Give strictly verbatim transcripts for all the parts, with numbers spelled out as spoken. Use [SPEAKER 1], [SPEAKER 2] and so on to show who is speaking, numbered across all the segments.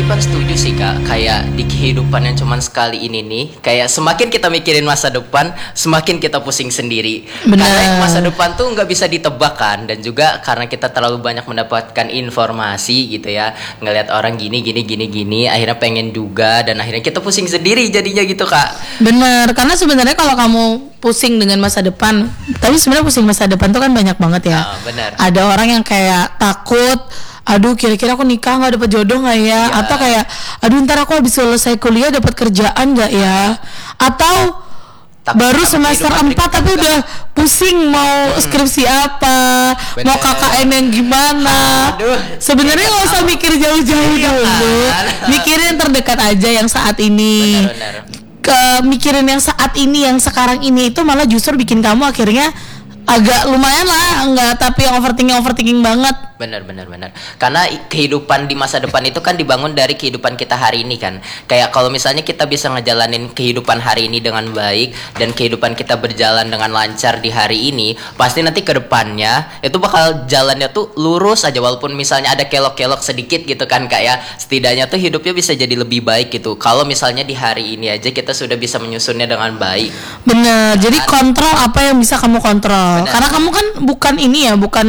[SPEAKER 1] Ipan setuju sih kak, kayak di kehidupan yang cuman sekali ini nih, kayak semakin kita mikirin masa depan, semakin kita pusing sendiri.
[SPEAKER 2] Benar.
[SPEAKER 1] Karena masa depan tuh nggak bisa ditebak kan, dan juga karena kita terlalu banyak mendapatkan informasi gitu ya, ngelihat orang gini gini gini gini, akhirnya pengen juga, dan akhirnya kita pusing sendiri jadinya gitu kak.
[SPEAKER 2] Bener, karena sebenarnya kalau kamu pusing dengan masa depan, tapi sebenarnya pusing masa depan tuh kan banyak banget ya.
[SPEAKER 1] Oh, benar.
[SPEAKER 2] Ada orang yang kayak takut, aduh kira-kira aku nikah nggak dapat jodoh nggak ya?
[SPEAKER 1] Ya.
[SPEAKER 2] Atau kayak, aduh ntar aku habis selesai kuliah dapat kerjaan nggak ya? Atau
[SPEAKER 1] Takut
[SPEAKER 2] baru
[SPEAKER 1] sama
[SPEAKER 2] semester
[SPEAKER 1] kehidupan
[SPEAKER 2] empat tapi
[SPEAKER 1] juga.
[SPEAKER 2] udah pusing mau skripsi apa,
[SPEAKER 1] Bener.
[SPEAKER 2] mau K K N yang gimana.
[SPEAKER 1] Aduh.
[SPEAKER 2] Sebenarnya nggak usah mikir jauh-jauh
[SPEAKER 1] Iya
[SPEAKER 2] dulu,
[SPEAKER 1] kan?
[SPEAKER 2] mikirin yang terdekat aja yang saat ini.
[SPEAKER 1] Benar-benar.
[SPEAKER 2] Ke mikirin yang saat ini, yang sekarang ini itu malah justru bikin kamu akhirnya agak lumayan lah, enggak tapi yang overthinking overthinking banget.
[SPEAKER 1] Benar benar benar. Karena i- kehidupan di masa depan itu kan dibangun dari kehidupan kita hari ini kan. Kayak kalau misalnya kita bisa ngejalanin kehidupan hari ini dengan baik dan kehidupan kita berjalan dengan lancar di hari ini, pasti nanti ke depannya itu bakal jalannya tuh lurus aja, walaupun misalnya ada kelok-kelok sedikit gitu kan Kak ya. Setidaknya tuh hidupnya bisa jadi lebih baik gitu. Kalau misalnya di hari ini aja kita sudah bisa menyusunnya dengan baik.
[SPEAKER 2] Bener, jadi kontrol apa yang bisa kamu kontrol.
[SPEAKER 1] Bener.
[SPEAKER 2] Karena kamu kan bukan ini ya, bukan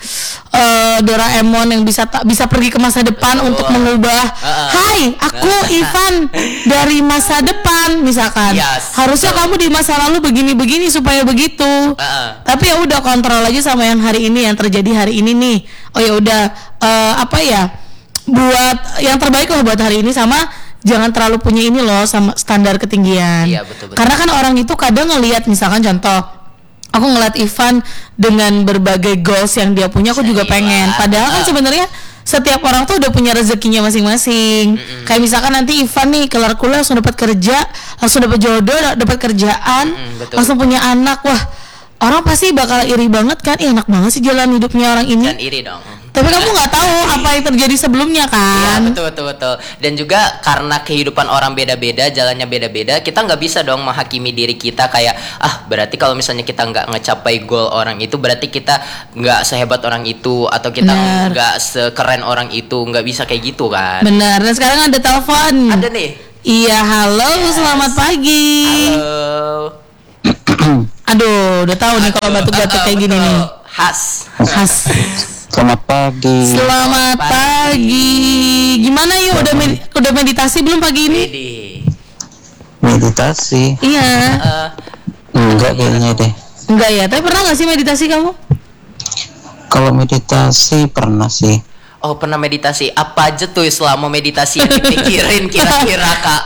[SPEAKER 2] eh, Doraemon yang bisa ta- bisa pergi ke masa depan
[SPEAKER 1] Betul.
[SPEAKER 2] untuk mengubah.
[SPEAKER 1] Uh-uh.
[SPEAKER 2] Hai, aku Ivan dari masa depan misalkan.
[SPEAKER 1] Yes,
[SPEAKER 2] Harusnya
[SPEAKER 1] betul.
[SPEAKER 2] kamu di masa lalu begini-begini supaya begitu.
[SPEAKER 1] Uh-uh.
[SPEAKER 2] Tapi ya udah kontrol aja sama yang hari ini, yang terjadi hari ini nih. Oh ya udah eh, apa ya? Buat yang terbaik lah buat hari ini, sama jangan terlalu punya ini loh sama standar ketinggian.
[SPEAKER 1] Iya, betul, betul.
[SPEAKER 2] Karena kan orang itu kadang ngelihat, misalkan contoh, aku ngeliat Ivan dengan berbagai goals yang dia punya, aku juga
[SPEAKER 1] Serius.
[SPEAKER 2] pengen. Padahal kan
[SPEAKER 1] Ah.
[SPEAKER 2] sebenarnya setiap orang tuh udah punya rezekinya masing-masing.
[SPEAKER 1] Mm-mm.
[SPEAKER 2] Kayak misalkan nanti Ivan nih kelar kuliah langsung dapat kerja, langsung dapat jodoh, dapat kerjaan,
[SPEAKER 1] Mm-mm, betul.
[SPEAKER 2] langsung punya anak. Wah, orang pasti bakal iri banget kan? Ih, enak banget sih jalan hidupnya orang ini.
[SPEAKER 1] Dan iri dong.
[SPEAKER 2] Tapi kamu nggak tahu apa yang terjadi sebelumnya
[SPEAKER 1] Iya
[SPEAKER 2] kan?
[SPEAKER 1] betul betul betul. Dan juga karena kehidupan orang beda-beda, jalannya beda-beda, kita nggak bisa dong menghakimi diri kita kayak ah berarti kalau misalnya kita nggak ngecapai goal orang itu berarti kita nggak sehebat orang itu, atau kita
[SPEAKER 2] Benar.
[SPEAKER 1] nggak sekeren orang itu, nggak bisa kayak gitu kan.
[SPEAKER 2] Benar. Dan sekarang ada telepon.
[SPEAKER 1] Ada nih.
[SPEAKER 2] Iya, halo,
[SPEAKER 1] Yes.
[SPEAKER 2] selamat pagi.
[SPEAKER 1] Halo.
[SPEAKER 2] Aduh, udah tahu nih kalau
[SPEAKER 1] Aduh,
[SPEAKER 2] batuk-batuk
[SPEAKER 1] uh-uh,
[SPEAKER 2] kayak gini
[SPEAKER 1] betul.
[SPEAKER 2] nih.
[SPEAKER 1] Khas.
[SPEAKER 2] Khas.
[SPEAKER 3] Selamat pagi.
[SPEAKER 2] Selamat pagi. Gimana yuk? Udah med- udah meditasi belum pagi ini?
[SPEAKER 1] Jadi.
[SPEAKER 3] Meditasi?
[SPEAKER 2] Iya.
[SPEAKER 1] eh,
[SPEAKER 3] Enggak kayaknya deh.
[SPEAKER 2] Enggak ya? Tapi pernah nggak sih meditasi kamu?
[SPEAKER 3] Kalau meditasi pernah sih.
[SPEAKER 1] oh pernah meditasi. Apa aja tuh selama meditasi yang dipikirin kira-kira Kak?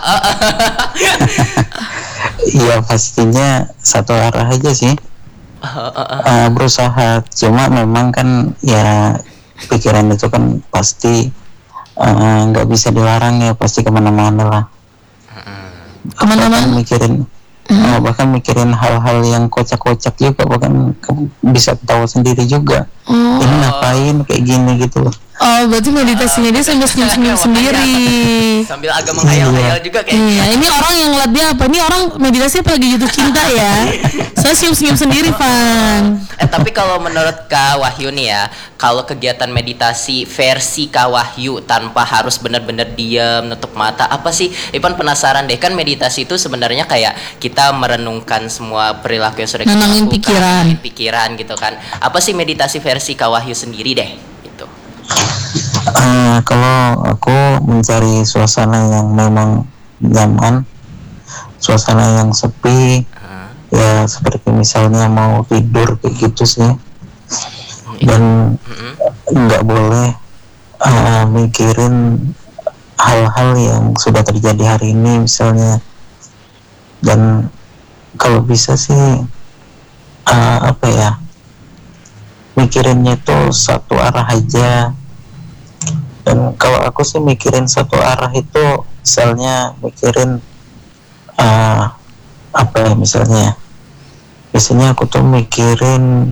[SPEAKER 3] Iya pastinya satu arah aja sih. Uh, berusaha, cuma memang kan ya pikiran itu kan pasti uh, nggak bisa dilarang ya, pasti kemana-mana lah.
[SPEAKER 2] Kemana-mana?
[SPEAKER 3] Bahkan mikirin uh, bahkan mikirin hal-hal yang kocak-kocak juga, bahkan kamu bisa ketawa sendiri juga.
[SPEAKER 2] Oh.
[SPEAKER 3] Ini ngapain kayak gini gitu loh.
[SPEAKER 2] Oh, berarti meditasinya dia sambil senyum-senyum sendiri.
[SPEAKER 1] Sambil agak menghayal-hayal juga kayak.
[SPEAKER 2] Iya, ini orang yang ngeliat dia apa? Ini orang meditasi apa lagi jatuh cinta ya? Saya senyum-senyum sendiri, Van.
[SPEAKER 1] Eh tapi kalau menurut Kak Wahyu nih ya, kalau kegiatan meditasi versi Kak Wahyu tanpa harus benar-benar diam, nutup mata, apa sih? Ipan penasaran deh, kan meditasi itu sebenarnya kayak kita merenungkan semua perilaku yang sudah kita
[SPEAKER 2] Nenangin
[SPEAKER 1] lakukan,
[SPEAKER 2] pikiran.
[SPEAKER 1] nenangin pikiran gitu kan. Apa sih meditasi versi Kak Wahyu sendiri deh? Gitu.
[SPEAKER 3] Uh, kalau aku mencari suasana yang memang nyaman, suasana yang sepi,
[SPEAKER 1] Uh,
[SPEAKER 3] ya seperti misalnya mau tidur kayak gitu sih, dan
[SPEAKER 1] mm-mm.
[SPEAKER 3] nggak boleh uh, mikirin hal-hal yang sudah terjadi hari ini misalnya. Dan kalau bisa sih uh, apa ya, mikirinnya itu satu arah aja. Dan kalau aku sih mikirin satu arah itu misalnya mikirin uh, apa ya, misalnya biasanya aku tuh mikirin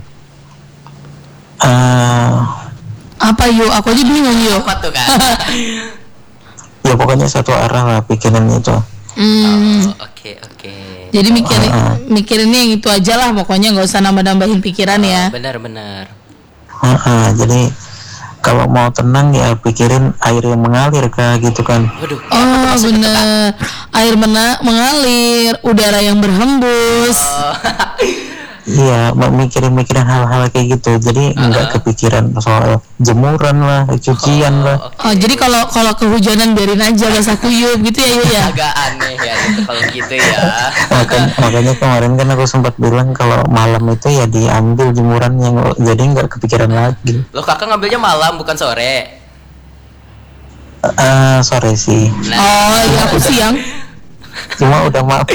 [SPEAKER 3] uh,
[SPEAKER 2] Apa yuk? Aku aja bingung yuk.
[SPEAKER 1] Apa tuh kan?
[SPEAKER 3] ya pokoknya satu arah lah pikirannya itu.
[SPEAKER 2] Hmm.
[SPEAKER 1] Oh, Oke oke.
[SPEAKER 2] Jadi mikirin mikirinnya yang itu aja lah, pokoknya nggak usah nambah-nambahin pikiran ya.
[SPEAKER 1] Benar-benar.
[SPEAKER 3] Uh, uh, jadi kalau mau tenang ya pikirin air yang mengalir Kak gitu kan.
[SPEAKER 1] Waduh.
[SPEAKER 2] Oh bener, air mena- mengalir, udara yang berhembus.
[SPEAKER 1] Oh.
[SPEAKER 3] Iya, mikirin-mikirin hal-hal kayak gitu. Jadi nggak uh-huh. kepikiran soal jemuran lah, cucian
[SPEAKER 1] oh,
[SPEAKER 3] lah.
[SPEAKER 1] Okay.
[SPEAKER 2] Oh, jadi kalau kalau kehujanan biarin aja basah kuyup gitu ya, Yu ya.
[SPEAKER 1] Agak aneh ya gitu, kalau gitu ya.
[SPEAKER 3] makanya, makanya kemarin kan aku sempat bilang kalau malam itu ya diambil jemurannya, jadi nggak kepikiran lagi.
[SPEAKER 1] Loh, kakak ngambilnya malam bukan sore?
[SPEAKER 3] Uh, sore sih.
[SPEAKER 1] Nah.
[SPEAKER 2] Oh, iya aku siang.
[SPEAKER 3] Cuma udah maaf.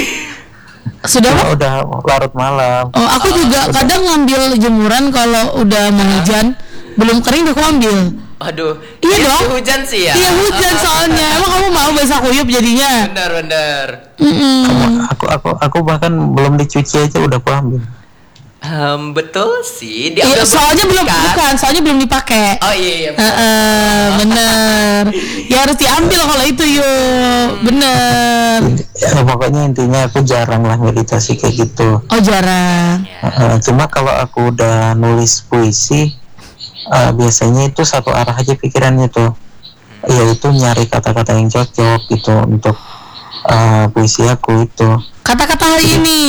[SPEAKER 2] Sudah
[SPEAKER 3] Cuma udah larut malam.
[SPEAKER 2] Oh, aku
[SPEAKER 1] Oh,
[SPEAKER 2] juga
[SPEAKER 3] udah.
[SPEAKER 2] kadang ngambil jemuran kalau udah mau hujan, belum kering udah aku ambil.
[SPEAKER 1] Waduh.
[SPEAKER 2] Iya
[SPEAKER 1] itu
[SPEAKER 2] dong.
[SPEAKER 1] Hujan sih ya.
[SPEAKER 2] Iya hujan soalnya. Emang kamu mau basah kuyup jadinya?
[SPEAKER 1] Bener bener.
[SPEAKER 2] Mm-mm.
[SPEAKER 3] Aku aku aku bahkan belum dicuci aja udah aku ambil.
[SPEAKER 1] Um, betul sih.
[SPEAKER 2] Iya,
[SPEAKER 1] Diambil
[SPEAKER 2] soalnya belum
[SPEAKER 1] kan?
[SPEAKER 2] bukan, soalnya belum dipakai.
[SPEAKER 1] Oh iya iya.
[SPEAKER 2] Heeh, bener. Ya harus diambil kalau itu yuk. Bener.
[SPEAKER 3] Ya, pokoknya intinya aku jarang lah meditasi kayak gitu.
[SPEAKER 2] Oh jarang.
[SPEAKER 3] Uh, cuma kalau aku udah nulis puisi, uh, biasanya itu satu arah aja pikirannya tuh, yaitu nyari kata-kata yang cocok gitu untuk uh, puisi aku itu.
[SPEAKER 2] Kata-kata hari ini.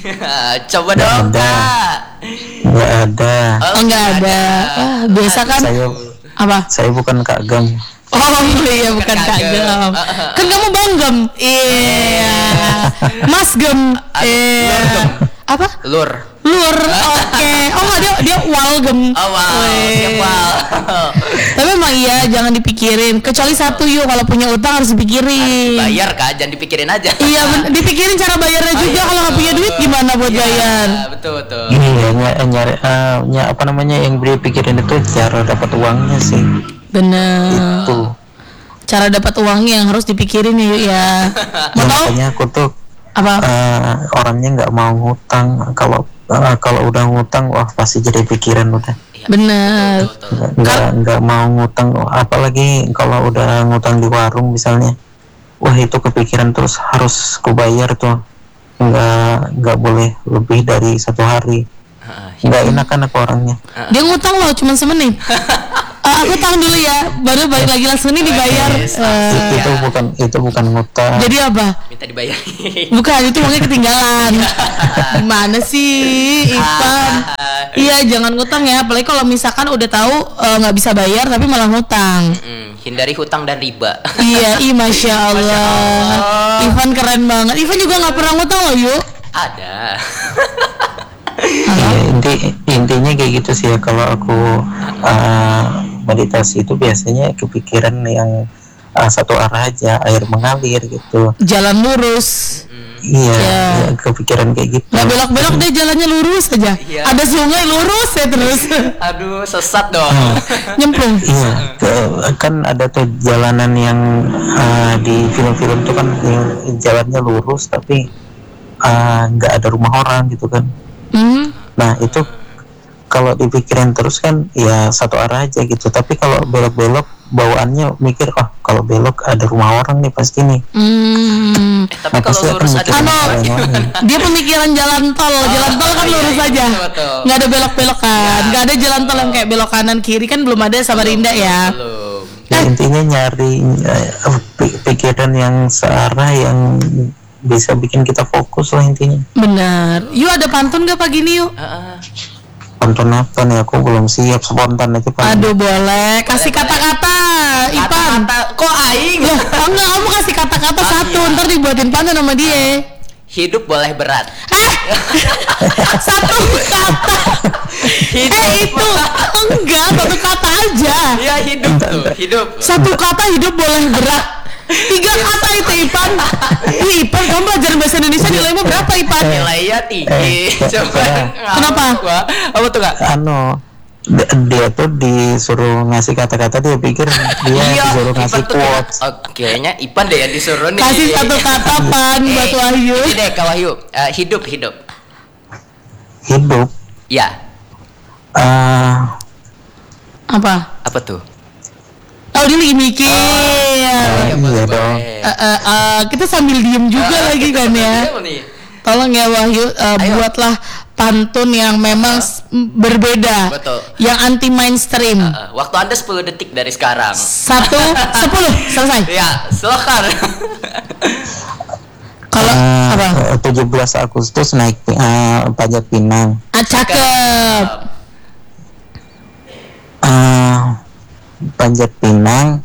[SPEAKER 1] Coba
[SPEAKER 3] Nggak
[SPEAKER 1] dong
[SPEAKER 3] ada.
[SPEAKER 1] Kak.
[SPEAKER 3] Nggak ada.
[SPEAKER 2] Oh nggak ada. Ah, biasa kan?
[SPEAKER 3] Saya
[SPEAKER 2] Apa?
[SPEAKER 3] saya bukan Kak Gam.
[SPEAKER 2] Oh iya bukan Kak Gem. Kan kamu Bang Gem. Iya. Mas Gem. Iya. Apa?
[SPEAKER 1] Lur.
[SPEAKER 2] Lur. Oke. Oh nggak dia dia Walgem.
[SPEAKER 1] Oh wow.
[SPEAKER 2] Weh.
[SPEAKER 1] Siap wow.
[SPEAKER 2] Tapi emang iya jangan dipikirin. Kecuali satu yuk kalau punya utang harus dipikirin.
[SPEAKER 1] Bayar Kak, jangan dipikirin aja.
[SPEAKER 2] Iya ben- dipikirin cara bayarnya juga. Kalau nggak punya duit gimana buat
[SPEAKER 1] Iya,
[SPEAKER 2] bayar?
[SPEAKER 1] betul betul.
[SPEAKER 3] Iya, ny- nyari uh, ny- apa namanya yang beli pikirin itu cara dapat uangnya sih.
[SPEAKER 2] Bener.
[SPEAKER 3] Itu.
[SPEAKER 2] Cara dapat uangnya yang harus dipikirin ya yuk ya. Mau
[SPEAKER 3] Ya,
[SPEAKER 2] tahu
[SPEAKER 3] makanya aku tuh
[SPEAKER 2] apa?
[SPEAKER 3] uh, orangnya nggak mau ngutang. Kalau uh, kalau udah ngutang, wah pasti jadi pikiran udah.
[SPEAKER 1] Iya,
[SPEAKER 2] Bener.
[SPEAKER 1] betul, betul, betul.
[SPEAKER 3] Nggak nggak mau ngutang, apalagi kalau udah ngutang di warung misalnya. Wah itu kepikiran terus harus kubayar tuh. Nggak nggak boleh lebih dari satu hari.
[SPEAKER 1] Heeh,
[SPEAKER 3] Nggak enak kan aku orangnya.
[SPEAKER 2] Dia ngutang loh cuma semenit. Eh, aku tahan dulu ya, baru balik lagi langsung nih dibayar.
[SPEAKER 1] Yes,
[SPEAKER 2] Eh,
[SPEAKER 3] Itu bukan itu bukan ngutang.
[SPEAKER 2] jadi apa?
[SPEAKER 1] minta dibayarin.
[SPEAKER 2] Bukan, itu uangnya ketinggalan. Gimana sih, Ipan? Iya, jangan ngutang ya. Apalagi kalau misalkan udah tahu eh, nggak bisa bayar tapi malah ngutang.
[SPEAKER 1] Mm, hindari hutang dan riba.
[SPEAKER 2] Iya, ih, masya Allah. Ivan keren banget. Ivan juga nggak pernah ngutang loh, yuk.
[SPEAKER 1] Ada.
[SPEAKER 3] Ya, inti intinya kayak gitu sih ya. Kalau aku uh, meditasi itu biasanya kepikiran yang uh, satu arah aja, air mengalir gitu.
[SPEAKER 2] Jalan lurus.
[SPEAKER 3] Iya,
[SPEAKER 2] Ya.
[SPEAKER 3] ya, kepikiran kayak gitu.
[SPEAKER 2] Nggak belok-belok deh, jalannya lurus aja.
[SPEAKER 1] Iya.
[SPEAKER 2] Ada sungai lurus ya terus.
[SPEAKER 1] Aduh, sesat dong.
[SPEAKER 2] Nyemplung.
[SPEAKER 3] Iya, ke- kan ada tuh jalanan yang uh, di film-film tuh kan yang jalannya lurus tapi uh, nggak ada rumah orang gitu kan.
[SPEAKER 2] Hmm.
[SPEAKER 3] Nah itu kalau dipikirin terus kan ya satu arah aja gitu. Tapi kalau belok-belok bawaannya mikir, oh kalau belok ada rumah orang nih pasti nih.
[SPEAKER 2] Hmm.
[SPEAKER 1] Eh, tapi
[SPEAKER 3] Nah,
[SPEAKER 1] kalau
[SPEAKER 3] pasti akan
[SPEAKER 1] lurus ada
[SPEAKER 3] mikirin
[SPEAKER 2] Ano,
[SPEAKER 3] hal yang lain.
[SPEAKER 2] dia pemikiran jalan tol. Jalan tol kan
[SPEAKER 1] iya,
[SPEAKER 2] lurus
[SPEAKER 1] iya,
[SPEAKER 2] aja.
[SPEAKER 1] betul, betul.
[SPEAKER 2] Nggak ada belok-belokan. Nggak ada jalan tol yang kayak belok kanan kiri kan belum ada Samarinda ya.
[SPEAKER 1] Belum.
[SPEAKER 3] Ya, intinya nyari uh, pi- pikiran yang searah yang bisa bikin kita fokus lah intinya.
[SPEAKER 2] Benar. Yuk ada pantun nggak pagi ini yuk?
[SPEAKER 1] Heeh.
[SPEAKER 3] Pantun apa nih, aku belum siap, spontan aja Pak.
[SPEAKER 2] Aduh boleh. Kasih
[SPEAKER 1] Boleh,
[SPEAKER 2] kata-kata, Ipan.
[SPEAKER 1] Kata-kata kok aing?
[SPEAKER 2] Ya, enggak kamu kasih kata-kata
[SPEAKER 1] Oh,
[SPEAKER 2] satu,
[SPEAKER 1] iya.
[SPEAKER 2] ntar dibuatin pantun sama dia.
[SPEAKER 1] Hidup boleh berat.
[SPEAKER 2] Satu kata.
[SPEAKER 1] Hidup.
[SPEAKER 2] Eh itu enggak satu kata aja.
[SPEAKER 1] Ya hidup tuh, hidup.
[SPEAKER 2] Satu kata hidup boleh berat. Tiga kata itu Ipan. Ih, Ipan kamu pelajaran bahasa Indonesia nilaimu berapa Ipan?
[SPEAKER 1] Nilainya tinggi.
[SPEAKER 3] Eh,
[SPEAKER 1] Coba.
[SPEAKER 3] eh.
[SPEAKER 2] Kenapa?
[SPEAKER 1] Wah, apa tuh Kak?
[SPEAKER 3] Anu d- dia tuh disuruh ngasih kata-kata, dia pikir dia disuruh ngasih
[SPEAKER 1] Ipan tuh kayak-
[SPEAKER 3] quotes.
[SPEAKER 1] oh, kayaknya Ipan deh yang disuruh nih.
[SPEAKER 2] Kasih satu kata Pan
[SPEAKER 1] Eh,
[SPEAKER 2] buat Wahyu.
[SPEAKER 1] Ini deh Kak Wahyu. Eh, hidup hidup.
[SPEAKER 3] Hidup
[SPEAKER 1] Ya.
[SPEAKER 3] eh
[SPEAKER 2] Apa?
[SPEAKER 1] Apa tuh?
[SPEAKER 2] Oh dia lagi mikir.
[SPEAKER 3] iya
[SPEAKER 1] boleh,
[SPEAKER 3] dong.
[SPEAKER 1] boleh.
[SPEAKER 2] Eh, eh, eh, kita sambil diem juga
[SPEAKER 1] Ah,
[SPEAKER 2] lagi
[SPEAKER 1] kita
[SPEAKER 2] kan
[SPEAKER 1] sambil
[SPEAKER 2] ya.
[SPEAKER 1] diam nih.
[SPEAKER 2] Tolong ya Wahyu, eh,
[SPEAKER 1] Ayo.
[SPEAKER 2] buatlah pantun yang memang s- berbeda.
[SPEAKER 1] Betul.
[SPEAKER 2] Yang anti mainstream.
[SPEAKER 1] Uh, waktu Anda sepuluh detik dari sekarang.
[SPEAKER 2] Satu, sepuluh, selesai.
[SPEAKER 1] Ya, silakan.
[SPEAKER 2] Kalau
[SPEAKER 3] Eh,
[SPEAKER 2] apa?
[SPEAKER 3] eh, tujuh belas Agustus naik eh, pajak Pinang.
[SPEAKER 2] Ah, cakep.
[SPEAKER 3] Eh, Panjat Pinang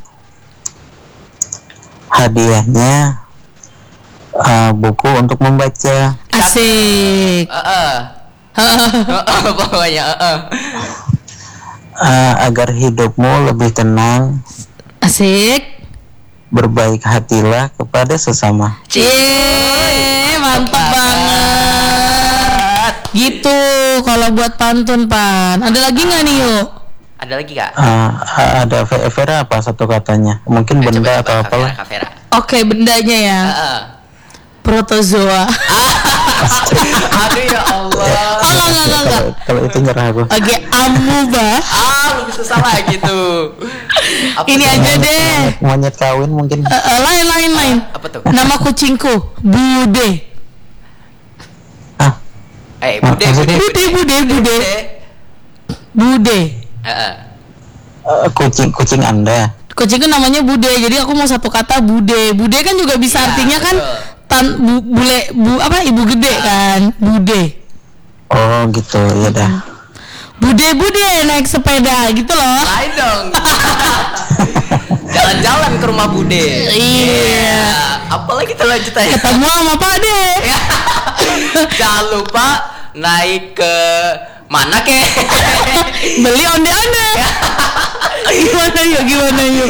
[SPEAKER 3] hadiahnya eh, buku untuk membaca.
[SPEAKER 2] Asik.
[SPEAKER 1] Heeh. Heeh, pokoknya heeh.
[SPEAKER 3] Eh, agar hidupmu lebih tenang,
[SPEAKER 2] Asik.
[SPEAKER 3] berbaik hatilah kepada sesama.
[SPEAKER 2] Cie, mantap banget. Gitu kalau buat pantun, Pan. Ada lagi nggak nih, yuk?
[SPEAKER 1] Ada lagi Kak?
[SPEAKER 3] Eh, ada Ve- Vera apa satu katanya? Mungkin
[SPEAKER 1] Coba,
[SPEAKER 3] benda
[SPEAKER 1] coba,
[SPEAKER 3] atau
[SPEAKER 1] Kak
[SPEAKER 3] apalah.
[SPEAKER 1] Vera, Kak Vera.
[SPEAKER 2] Oke, bendanya ya.
[SPEAKER 1] Heeh.
[SPEAKER 2] Protozoa.
[SPEAKER 1] Aduh ya Allah.
[SPEAKER 2] Oh, enggak, enggak, enggak, enggak.
[SPEAKER 3] Kalau, kalau itu nyerah aku.
[SPEAKER 2] Oke, amuba.
[SPEAKER 1] Ah, lebih susah lagi tuh. Apa
[SPEAKER 2] Ini
[SPEAKER 1] tuh?
[SPEAKER 2] aja deh.
[SPEAKER 3] Monyet, monyet kawin mungkin.
[SPEAKER 2] Eh, eh, lain, lain, lain.
[SPEAKER 1] Apa tuh?
[SPEAKER 2] Nama kucingku, Bude.
[SPEAKER 3] Ah,
[SPEAKER 1] Eh, bude, bude,
[SPEAKER 2] Bude, bude, bude. Bude.
[SPEAKER 1] Heeh.
[SPEAKER 3] eh, kucing kucing Anda.
[SPEAKER 2] Kucingku namanya Bude, jadi aku mau satu kata Bude. Bude kan juga bisa
[SPEAKER 1] Ya,
[SPEAKER 2] artinya kan
[SPEAKER 1] betul.
[SPEAKER 2] tan bu, bule bu apa ibu gede kan, Bude.
[SPEAKER 3] Oh gitu ya dah.
[SPEAKER 2] Bude Bude naik sepeda gitu loh.
[SPEAKER 1] Lain dong. Jalan-jalan ke rumah bude.
[SPEAKER 2] Iya.
[SPEAKER 1] Apalagi kita lanjut aja.
[SPEAKER 2] Ketemu sama Pak De.
[SPEAKER 1] Jangan lupa naik ke mana kek?
[SPEAKER 2] Beli onde-onde. Gimana yuk, gimana yuk?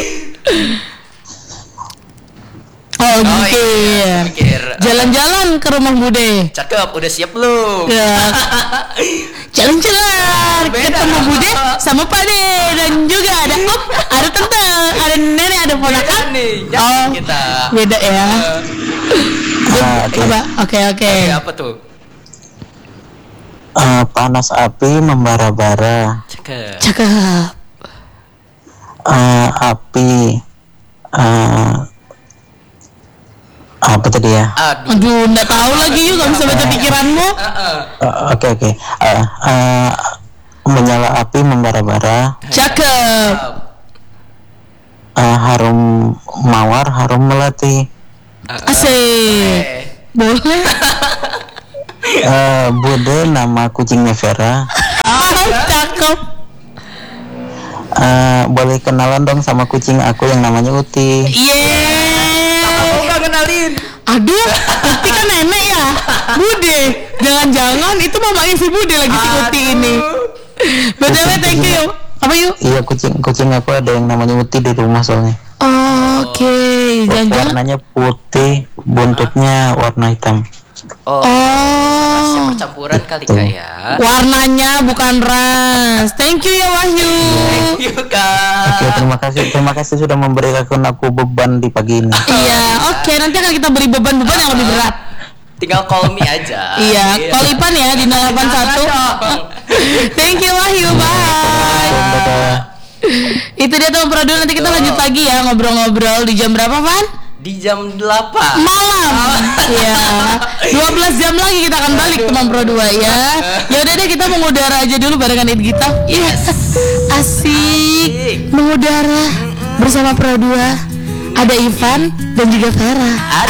[SPEAKER 2] Oh,
[SPEAKER 1] Oh,
[SPEAKER 2] gitu.
[SPEAKER 1] iya, mikir.
[SPEAKER 2] Jalan-jalan ke rumah Bude.
[SPEAKER 1] Cakep, udah siap belum?
[SPEAKER 2] Ya. Jalan-jalan
[SPEAKER 1] Beda.
[SPEAKER 2] ketemu Bude sama Pak De dan juga ada om, ada tante, ada nenek, ada ponakan.
[SPEAKER 1] Beda nih,
[SPEAKER 2] Oh,
[SPEAKER 1] jangan kita.
[SPEAKER 2] beda ya.
[SPEAKER 3] Ah, oke.
[SPEAKER 2] Coba, oke oke.
[SPEAKER 1] Eh, apa tuh?
[SPEAKER 3] Eh, panas api membara-bara.
[SPEAKER 1] Cakep.
[SPEAKER 2] Cakep.
[SPEAKER 3] Eh, api eh, apa tadi ya?
[SPEAKER 1] Aduh.
[SPEAKER 2] Aduh, nggak tahu lagi yuk, nggak bisa baca pikiranmu.
[SPEAKER 1] Heeh.
[SPEAKER 3] Eh, Oke oke. Eh, eh, menyala api membara-bara.
[SPEAKER 2] Cakep.
[SPEAKER 3] Eh, harum mawar harum melati.
[SPEAKER 2] Asik.
[SPEAKER 1] Eh,
[SPEAKER 2] Boleh.
[SPEAKER 3] Eh, Bude nama kucingnya Vera.
[SPEAKER 2] Ah, cakep.
[SPEAKER 3] Eh, boleh kenalan dong sama kucing aku yang namanya Uti.
[SPEAKER 2] Yeay.
[SPEAKER 1] Aku nggak kenalin.
[SPEAKER 2] Aduh, Uti kan nenek ya. Bude. Jangan-jangan itu mamanya si Bude lagi si Uti ini. B T W thank you. Apa yuk?
[SPEAKER 3] Iya kucing kucing aku ada yang namanya Uti di rumah soalnya.
[SPEAKER 2] Oke, jangan-jangan.
[SPEAKER 3] Warnanya putih, buntutnya warna hitam.
[SPEAKER 1] Oh, rasnya
[SPEAKER 2] Oh,
[SPEAKER 1] percampuran kali Kak ya.
[SPEAKER 2] warnanya bukan ras. Thank you ya Wahyu.
[SPEAKER 1] Thank you Kak.
[SPEAKER 3] Oke, terima kasih terima kasih sudah memberikan aku beban di pagi ini.
[SPEAKER 2] Iya, oke nanti akan kita beri beban-beban yang lebih berat.
[SPEAKER 1] Tinggal call me aja.
[SPEAKER 2] Iya, call Ipan ya di nol delapan satu. Thank you Wahyu, bye.
[SPEAKER 3] Dadah.
[SPEAKER 2] Itu dia teman Produ, nanti kita lanjut lagi ya ngobrol-ngobrol di jam berapa, Van?
[SPEAKER 1] Di jam delapan
[SPEAKER 2] Malam. Iya. dua belas jam lagi kita akan balik teman Pro dua ya. Ya udah deh kita mengudara aja dulu barengan It Gita. Yes. Asik. Mengudara bersama Pro dua. Ada Ivan dan juga Vera.